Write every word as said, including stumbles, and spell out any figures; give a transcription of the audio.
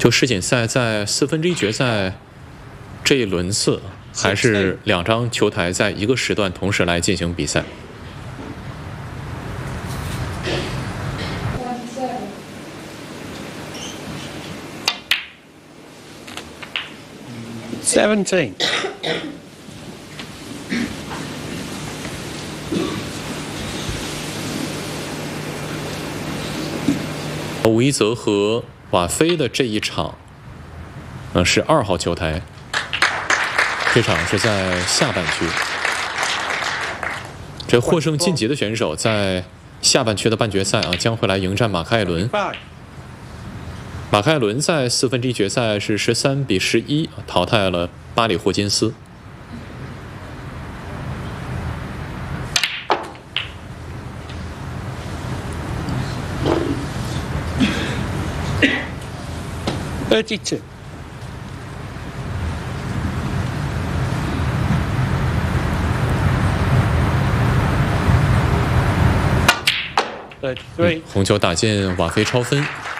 就世锦赛在四分之一决赛这一轮次，还是两张球台在一个时段同时来进行比赛。 Seventeen. 吴一泽和瓦菲的这一场，呃，是二号球台。这场是在下半区。这获胜晋级的选手在下半区的半决赛啊，将会来迎战马克艾伦。 马克艾伦在四分之一决赛是十三比十一淘汰了巴里霍金斯。 Thirty-two. Thirty-three. 红球打进瓦菲超分。